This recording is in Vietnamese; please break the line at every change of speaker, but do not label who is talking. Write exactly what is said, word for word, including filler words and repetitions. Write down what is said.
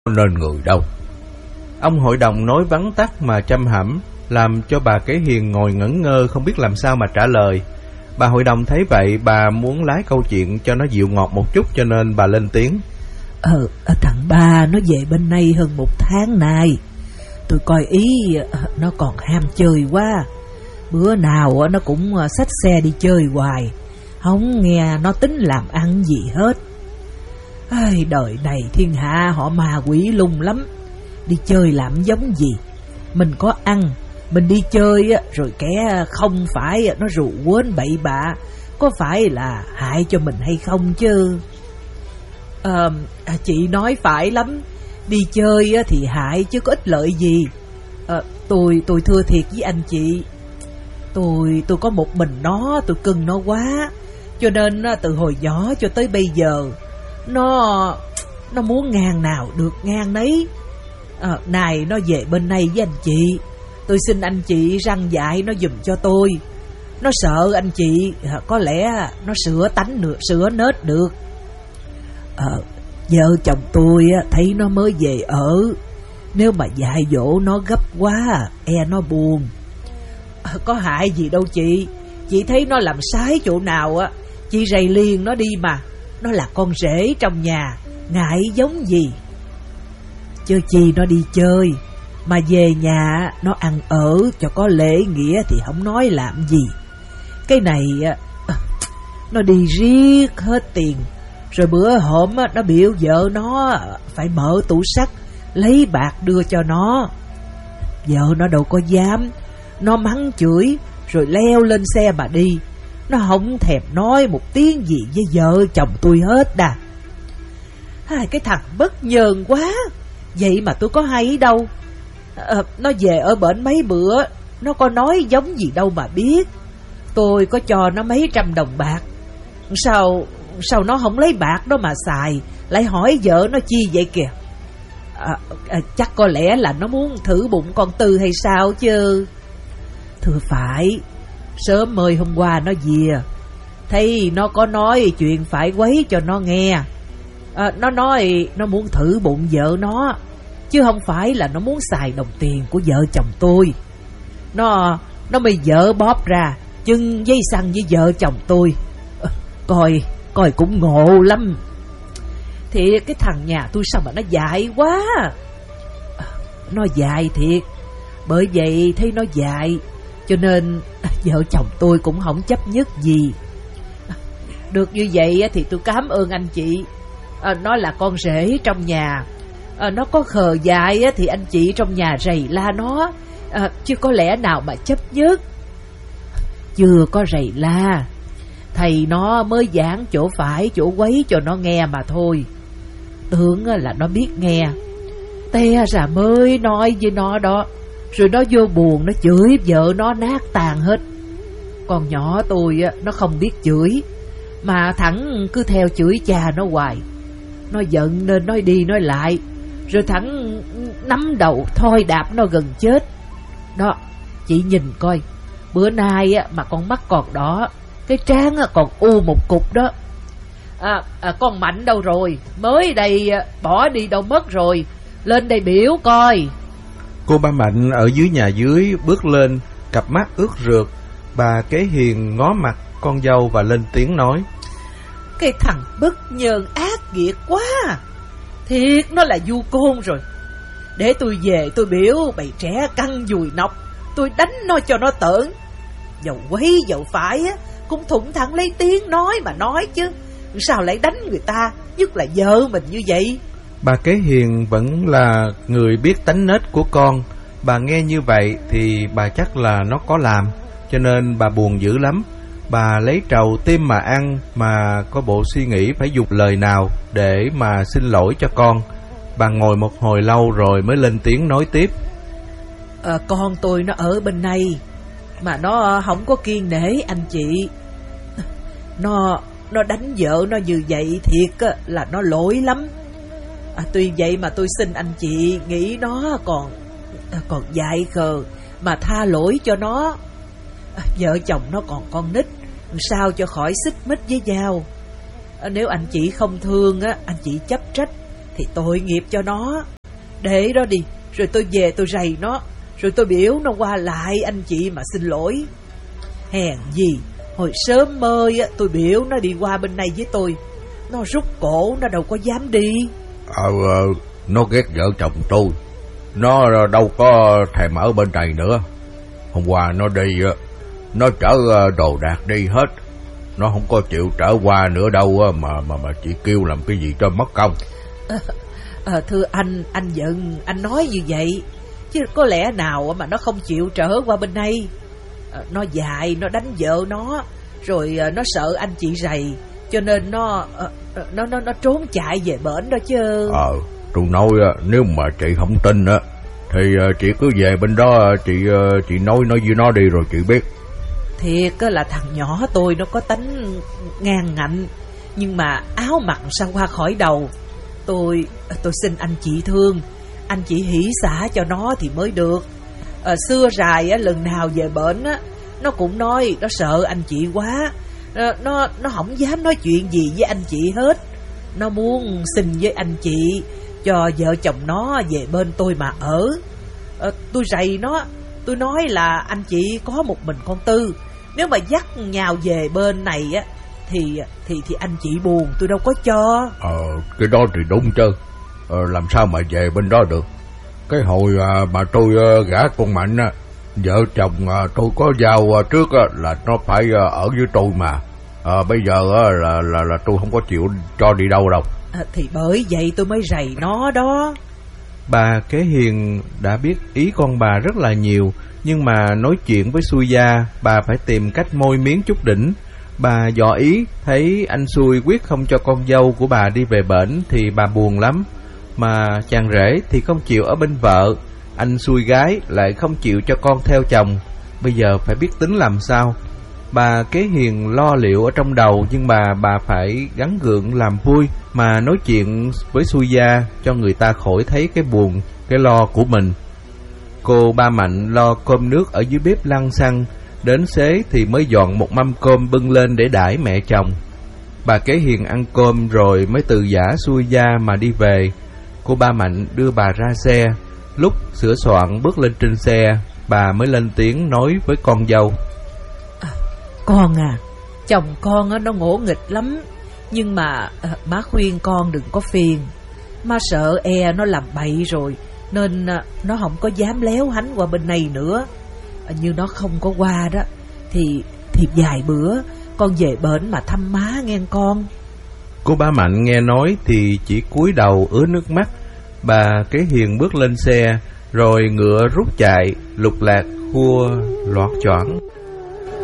nên người đâu. Ông hội đồng nói vắn tắt mà chăm hẩm, làm cho bà Kế Hiền ngồi ngẩn ngơ không biết làm sao mà trả lời. Bà hội đồng thấy vậy, bà muốn lái câu chuyện cho nó dịu ngọt một chút, cho nên bà lên tiếng.
Ờ, thằng ba nó về bên này hơn một tháng nay. Tôi coi ý nó còn ham chơi quá. Bữa nào nó cũng xách xe đi chơi hoài, không nghe nó tính làm ăn gì hết. Ai, đời này thiên hạ họ ma quỷ lung lắm. Đi chơi làm giống gì? Mình có ăn, mình đi chơi rồi kẻ không phải nó rủ quên bậy bạ, có phải là hại cho mình hay không chứ? À, chị nói phải lắm. Đi chơi thì hại chứ có ích lợi gì. à, Tôi tôi thưa thiệt với anh chị, Tôi tôi có một mình nó, tôi cưng nó quá, cho nên từ hồi nhỏ cho tới bây giờ Nó Nó muốn ngang nào được ngang nấy. à, Này nó về bên này với anh chị, tôi xin anh chị răn dạy nó giùm cho tôi. Nó sợ anh chị có lẽ nó sửa tánh được, sửa nết được. Ờ, vợ chồng tôi thấy nó mới về ở, nếu mà dạy dỗ nó gấp quá e nó buồn. À, có hại gì đâu chị. Chị thấy nó làm sai chỗ nào á, chị rầy liền nó đi mà. Nó là con rể trong nhà, ngại giống gì. Chứ chi nó đi chơi, mà về nhà nó ăn ở cho có lễ nghĩa thì không nói làm gì. Cái này nó đi riết hết tiền. Rồi bữa hôm nó biểu vợ nó phải mở tủ sắt lấy bạc đưa cho nó. Vợ nó đâu có dám. Nó mắng chửi rồi leo lên xe mà đi. Nó không thèm nói một tiếng gì với vợ chồng tôi hết đà. Hai cái thằng bất nhờn quá. Vậy mà tôi có hay đâu. à, Nó về ở bển mấy bữa, nó có nói giống gì đâu mà biết. Tôi có cho nó mấy trăm đồng bạc. Sao Sao nó không lấy bạc đó mà xài, lại hỏi vợ nó chi vậy kìa. à, à, Chắc có lẽ là nó muốn thử bụng con Tư hay sao chứ. Thưa phải, sớm mời hôm qua nó về, thấy nó có nói chuyện phải quấy cho nó nghe. à, Nó nói nó muốn thử bụng vợ nó, chứ không phải là nó muốn xài đồng tiền của vợ chồng tôi. Nó Nó mới vợ bóp ra chưng dây xăng với vợ chồng tôi. à, Coi Coi cũng ngộ lắm. Thì cái thằng nhà tôi sao mà nó dại quá. à, Nó dại thiệt. Bởi vậy thấy nó dại, cho nên vợ chồng tôi cũng không chấp nhất gì. Được như vậy thì tôi cảm ơn anh chị. à, Nó là con rể trong nhà. à, Nó có khờ dại thì anh chị trong nhà rầy la nó, à, chứ có lẽ nào mà chấp nhất. Chưa có rầy la, thầy nó mới giảng chỗ phải chỗ quấy cho nó nghe mà thôi. Tưởng là nó biết nghe, te ra mới nói với nó đó. Rồi nó vô buồn, nó chửi vợ nó nát tàn hết. Con nhỏ tôi nó không biết chửi, mà thẳng cứ theo chửi cha nó hoài. Nó giận nên nói đi nói lại, rồi thẳng nắm đầu thôi đạp nó gần chết. Đó, chị nhìn coi, bữa nay mà con mắt còn đỏ, cái trán còn u một cục đó. à, à, Con Mạnh đâu rồi? Mới đây bỏ đi đâu mất rồi? Lên đây biểu coi.
Cô ba Mạnh ở dưới nhà dưới bước lên, cặp mắt ướt rượt. Bà Kế Hiền ngó mặt con dâu và lên tiếng nói.
Cái thằng bất nhờn ác nghiệt quá. Thiệt nó là du côn rồi. Để tôi về tôi biểu bầy trẻ căng dùi nọc, tôi đánh nó cho nó tởn. Dầu quấy dầu phải á, cũng thủng thẳng lấy tiếng nói mà nói chứ. Sao lại đánh người ta, nhất là vợ mình như vậy?
Bà Kế Hiền vẫn là người biết tánh nết của con. Bà nghe như vậy thì bà chắc là nó có làm, cho nên bà buồn dữ lắm. Bà lấy trầu tim mà ăn, mà có bộ suy nghĩ phải dùng lời nào để mà xin lỗi cho con. Bà ngồi một hồi lâu rồi mới lên tiếng nói tiếp.
à, Con tôi nó ở bên này, mà nó không có kiên nể anh chị. Nó Nó đánh vợ nó như vậy thiệt là nó lỗi lắm. à, Tuy vậy mà tôi xin anh chị nghĩ nó còn Còn dại khờ mà tha lỗi cho nó. à, Vợ chồng nó còn con nít, sao cho khỏi xích mích với nhau. à, Nếu anh chị không thương á, anh chị chấp trách thì tội nghiệp cho nó. Để đó đi, rồi tôi về tôi rầy nó, rồi tôi biểu nó qua lại anh chị mà xin lỗi. Hèn gì hồi sớm mơi á, tôi biểu nó đi qua bên này với tôi, nó rút cổ, nó đâu có dám đi.
Ờ, ờ nó ghét vợ chồng tôi, nó đâu có thèm ở bên này nữa. Hôm qua nó đi, nó chở đồ đạc đi hết, nó không có chịu trở qua nữa đâu mà mà mà chị kêu làm cái gì cho mất công.
À, à, thưa anh, anh giận anh nói như vậy, chứ có lẽ nào mà nó không chịu trở qua bên đây. À, nó dại, nó đánh vợ nó, rồi à, nó sợ anh chị rầy, cho nên nó à, nó nó nó trốn chạy về bển đó chứ.
Ờ, tôi nói nếu mà chị không tin á thì chị cứ về bên đó, chị chị nói nói với nó đi rồi chị biết.
Thiệt là thằng nhỏ tôi nó có tánh ngang ngạnh, nhưng mà áo mặn sao qua khỏi đầu. Tôi tôi xin anh chị thương, anh chị hỷ xả cho nó thì mới được. À, xưa rài á, lần nào về bển á, nó cũng nói nó sợ anh chị quá, à, nó nó không dám nói chuyện gì với anh chị hết. Nó muốn xin với anh chị cho vợ chồng nó về bên tôi mà ở. À, tôi rầy nó, tôi nói là anh chị có một mình con Tư, nếu mà dắt nhào về bên này á thì thì thì anh chị buồn, tôi đâu có cho.
Ờ, cái đó thì đúng chứ. Ờ, làm sao mà về bên đó được. Cái hồi à, mà tôi à, gả con Mạnh á, vợ chồng à, tôi có giao à, trước á, là nó phải à, ở với tôi mà. À, bây giờ á, là là là tôi không có chịu cho đi đâu đâu.
À, thì bởi vậy tôi mới rầy nó đó.
Bà Kế Hiền đã biết ý con bà rất là nhiều, nhưng mà nói chuyện với Xui Gia, bà phải tìm cách môi miếng chút đỉnh. Bà dò ý, thấy anh Xui quyết không cho con dâu của bà đi về bển thì bà buồn lắm. Mà chàng rể thì không chịu ở bên vợ, anh Xui gái lại không chịu cho con theo chồng. Bây giờ phải biết tính làm sao. Bà Kế Hiền lo liệu ở trong đầu, nhưng mà bà phải gắng gượng làm vui, mà nói chuyện với Xui Gia cho người ta khỏi thấy cái buồn, cái lo của mình. Cô Ba Mạnh lo cơm nước ở dưới bếp lăn xăng, đến xế thì mới dọn một mâm cơm bưng lên để đãi mẹ chồng. Bà Kế Hiền ăn cơm rồi mới từ giã Xui Gia mà đi về. Cô Ba Mạnh đưa bà ra xe. Lúc sửa soạn bước lên trên xe, bà mới lên tiếng nói với con dâu.
À, con à, chồng con á, nó ngỗ nghịch lắm, nhưng mà à, má khuyên con đừng có phiền. Má sợ e nó làm bậy rồi, nên à, nó không có dám léo hánh qua bên này nữa. À, như nó không có qua đó thì thì vài bữa con về bển mà thăm má nghe con.
Cô Ba Mạnh nghe nói thì chỉ cúi đầu ứa nước mắt. Bà Kế Hiền bước lên xe, rồi ngựa rút chạy, lục lạc khua loạt choạng.